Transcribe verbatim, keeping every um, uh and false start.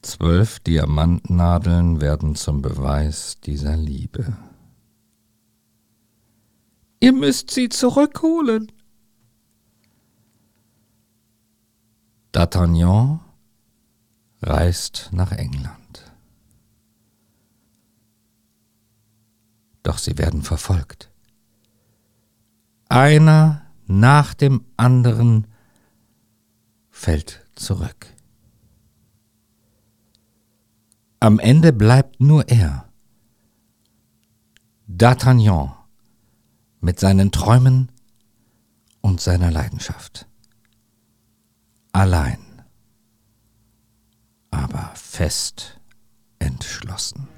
Zwölf Diamantnadeln werden zum Beweis dieser Liebe. Ihr müsst sie zurückholen. D'Artagnan reist nach England. Doch sie werden verfolgt. Einer nach dem anderen fällt zurück. Am Ende bleibt nur er, D'Artagnan, mit seinen Träumen und seiner Leidenschaft. Allein, aber fest entschlossen.